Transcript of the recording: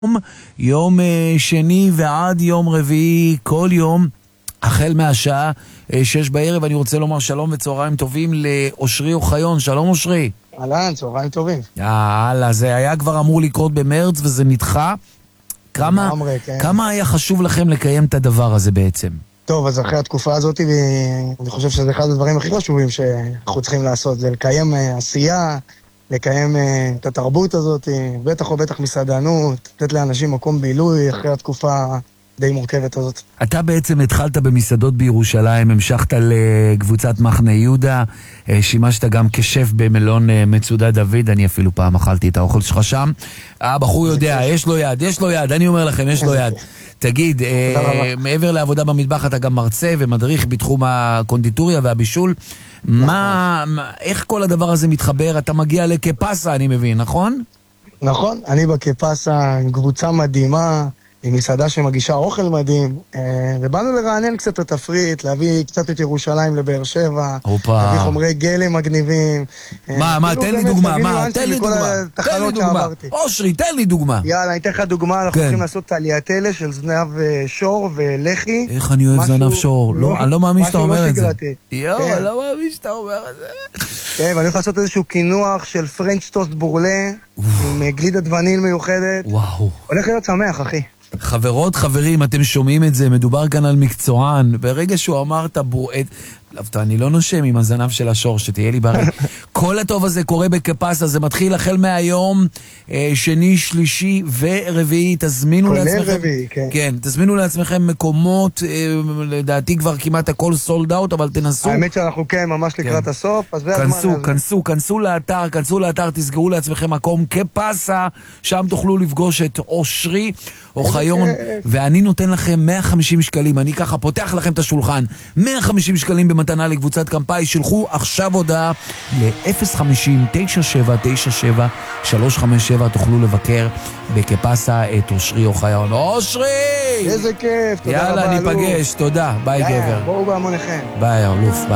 יום שני ועד יום רביעי, כל יום, החל מהשעה 6 בערב. אני רוצה לומר שלום וצהריים טובים לאושרי אוחיון. שלום אושרי. אהלן, צהריים טובים. יאללה, זה היה כבר אמור לקרות במרץ וזה נדחה. כמה היה חשוב לכם לקיים את הדבר הזה בעצם? טוב, אז אחרי התקופה הזאת, אני חושב שזה אחד הדברים הכי חשובים שאנחנו צריכים לעשות, זה לקיים עשייה, לקיים את התרבות הזאת, בטח או בטח מסעדנות, לתת לאנשים מקום בילוי אחרי התקופה די מורכבת הזאת. אתה בעצם התחלת במסעדות בירושלים, המשכת לקבוצת מחנה יהודה, שימשת גם כשף במלון מצודה דוד, אני אפילו פעם אכלתי את האוכל שלך שם. הבחור יודע, יש לו יד, אני אומר לכם, יש לו יד. תגיד, מעבר לעבודה במטבח אתה גם מרצה ומדריך בתחום הקונדיטוריה והבישול. איך כל הדבר הזה מתחבר? אתה מגיע לקפסה, אני מבין, נכון? נכון, אני בקפסה עם קבוצה מדהימה, עם מסעדה שמגישה אוכל מדהים, ובאנו לרענן קצת את התפריט, להביא קצת את ירושלים לבאר שבע, להביא חומרי גלם מגניבים. תן לי דוגמה. אושרי, תן לי דוגמה. יאללה, אני אתן לך דוגמה, אנחנו הולכים לעשות תעלייתלה של זנב שור ולחי. איך אני אוהב זנב שור? אני לא מאמין שאתה אומר את זה. אני לא מאמין שאתה אומר את זה. כן, ואני הולך לעשות איזשהו קינוח של פרנץ' טוסט בורלה, עם גלידת וניל מיוחדת. וואו. הולך להיות שמח, אחי. חברות, חברים, אתם שומעים את זה, מדובר כאן על מקצוען. ברגע שהוא אמר את הבורט, אני לא נושם עם הזנב של השור, שתהיה לי בריא. כל הטוב הזה קורה בקפסה, זה מתחיל החל מהיום, שני, שלישי ורביעי, תזמינו לעצמכם. כן, תזמינו לעצמכם מקומות, לדעתי כבר כמעט הכל סולד אאוט, אבל תנסו. האמת שאנחנו כן, ממש לקראת הסוף, אז כנסו לאתר, תסגרו לעצמכם מקום קפסה, שם תוכלו לפגוש את אושרי אוחיון, ואני נותן לכם 150 שקלים, אני ככה פותח לכם את השולחן, 150 שקלים במתנה לקבוצת קמפאי, שלחו עכשיו הודעה ל-050-9797-357, תוכלו לבקר בקפסה את אושרי אוחיון. אושרי! איזה כיף, תודה רבה. יאללה, ניפגש, תודה, ביי גבר. בואו בהמוניכם. ביי, אלוף.